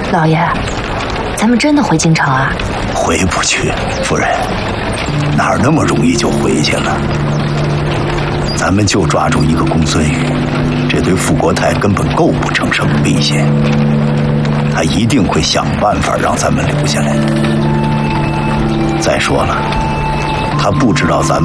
老爷，咱们真的回京城啊？ 回不去，夫人，哪儿那么容易就回去了？咱们就抓住一个公孙羽，这对傅国泰根本构不成什么威胁，他一定会想办法让咱们留下来的。再说了，他不知道咱们